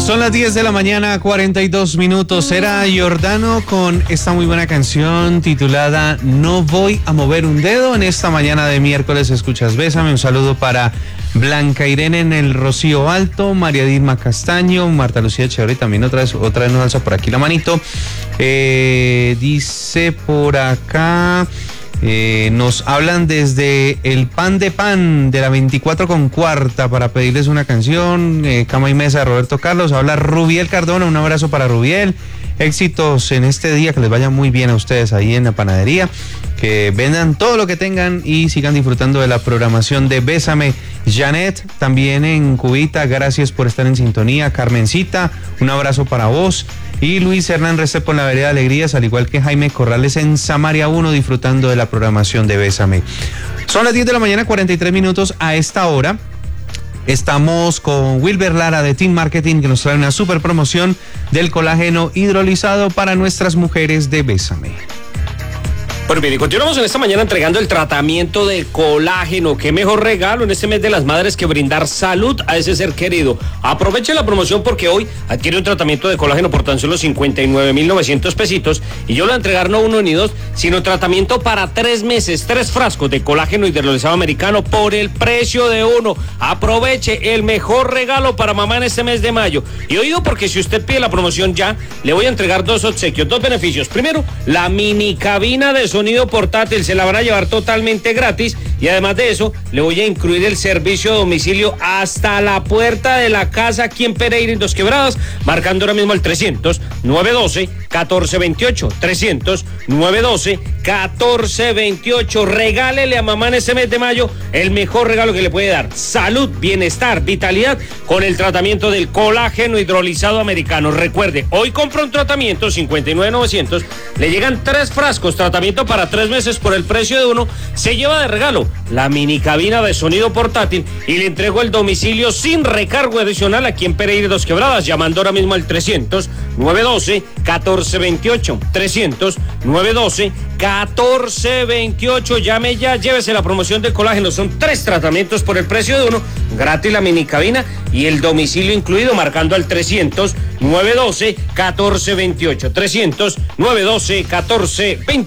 Son las 10 de la mañana, 42 minutos. Era Giordano con esta muy buena canción titulada No voy a mover un dedo. En esta mañana de miércoles escuchas Bésame. Un saludo para Blanca Irene en el Rocío Alto, María Dilma Castaño, Marta Lucía Echeverri también otra vez nos alza por aquí la manito. Dice por acá... nos hablan desde el Pan de Pan de la 24 con cuarta para pedirles una canción, Cama y Mesa de Roberto Carlos. Habla Rubiel Cardona, un abrazo para Rubiel, éxitos en este día, que les vaya muy bien a ustedes ahí en la panadería, que vendan todo lo que tengan y sigan disfrutando de la programación de Bésame. Janet, también en Cubita, gracias por estar en sintonía. Carmencita, un abrazo para vos. Y Luis Hernán Restrepo en la Vereda Alegrías, al igual que Jaime Corrales en Samaria 1, disfrutando de la programación de Bésame. Son las 10 de la mañana, 43 minutos a esta hora. Estamos con Wilber Lara de Team Marketing, que nos trae una super promoción del colágeno hidrolizado para nuestras mujeres de Bésame. Bueno, bien, y continuamos en esta mañana entregando el tratamiento de colágeno. Qué mejor regalo en este mes de las madres que brindar salud a ese ser querido. Aproveche la promoción porque hoy adquiere un tratamiento de colágeno por tan solo 59,900 pesitos. Y yo lo voy a entregar no uno ni dos, sino tratamiento para 3 meses, 3 frascos de colágeno hidrolizado americano por el precio de uno. Aproveche el mejor regalo para mamá en este mes de mayo. Y oído, porque si usted pide la promoción ya, le voy a entregar 2 obsequios, 2 beneficios. Primero, la mini cabina de sonido portátil, se la van a llevar totalmente gratis, y además de eso le voy a incluir el servicio a domicilio hasta la puerta de la casa aquí en Pereira, en Dos Quebradas, marcando ahora mismo el 300-912-1428, 300-912-1428. Regálele a mamá en este mes de mayo el mejor regalo que le puede dar: salud, bienestar, vitalidad con el tratamiento del colágeno hidrolizado americano. Recuerde, hoy compra un tratamiento 59,900, le llegan 3 frascos, tratamiento para 3 meses por el precio de uno, se lleva de regalo la mini cabina de sonido portátil y le entrego el domicilio sin recargo adicional aquí en Pereira, Dos Quebradas, llamando ahora mismo al 300-912-1428, 300-912-1428. Llame ya, llévese la promoción del colágeno. Son 3 tratamientos por el precio de uno, gratis la mini cabina y el domicilio incluido, marcando al 300-912-1428, 300-912-1428.